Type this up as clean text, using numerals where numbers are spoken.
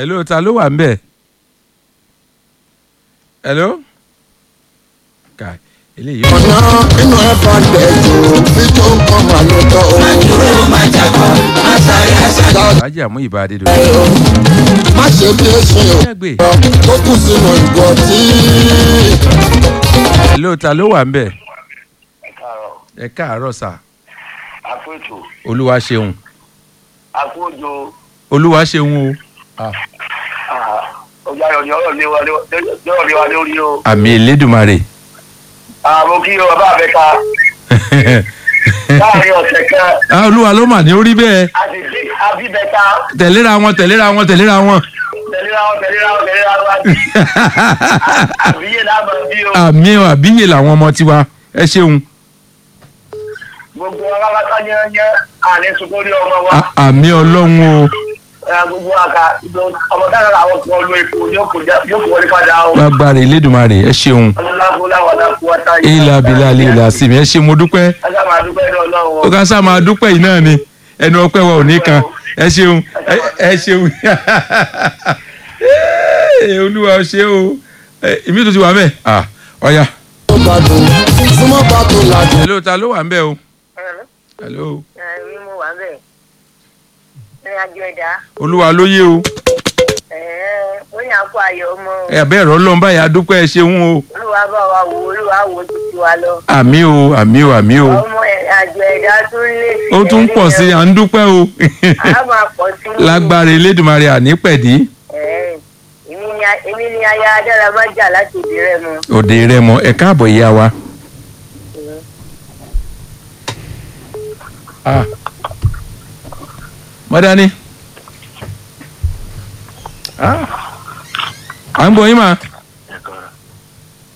hello ta ló wà ń bẹ̀ hello kai eléyìí. ọ̀nà inú ẹ̀ bá gbẹ̀jọ bí tó ń kọ́ wà lọ́tọ̀ o. àdúró máa jàpá máa sáré àṣà. aláàjì àmú ìbá adé lórí. má ṣe bí èsì ò tó kù sínú ìgò tí. hello ta ló wà ń bẹ̀ káàárọ̀ ẹ káàárọ̀ sà àpètò olúwa ṣeun àkójọ olúwa ṣeun o. ọjà ìròyìn ọ̀rọ̀ lé wa lórí o. àmì elédùmarè. àmọ́ kí o bàbá àbẹ ká láàrin ọ̀sẹ̀ kan. olúwa ló mà ní orí bẹ́ẹ̀. a sì sí abíbẹ̀ta. tẹ̀léra wọn. tẹ̀léra wọn àbíyè lábọ̀ bí o. àbíyè làwọn ọmọ tiwa ẹ ṣeun. gbogbo alábàtà yẹn àní sukori ọmọ wa. àmì ọlọ́run o. gbogbo àga ọmọ dáná làwọn kan lu epo yóò kó wọlé padà o. lágbára elédùmarè ẹ ṣeun. ìlà abilà ìlà sími ẹ ṣe mo dúpẹ́. ó ká sá máa dúpẹ́ yìí náà ni ẹnu ọpẹ́ wa ò ní kan ẹ ṣeun ẹ ṣeun. olúwa ṣe o èmi tó ti wà bẹ́ẹ̀ ọ̀ya. súnmọ́ bá tó lajú. hello ta ló wà ń bẹ̀ o. hello. mi mo wà bẹ́ẹ̀ ní àjọ ẹ̀dá. olúwa ló yé o. ó ní àpò ayọ̀ ọmọ o. bẹ́ẹ̀ rọ́ lọ́n báyìí adúpẹ́ ẹ ṣeun o. olúwa bá wa wò olúwa wò títí wa lọ. àmì o àmì o àmì o. ọmọ àjọ ẹ̀dá tún lè fi. ó tún pọ̀ sí i à ń dúpẹ́ o. a máa pọ̀ sí i. lágbára elédùmarè ànípẹ̀dí. èmi ni aya adára má jà láti òde rẹ mọ. òde rẹ mọ ẹ káàbọ̀ ìyá wa. mọ́dání. à ń bọ̀ yín mà.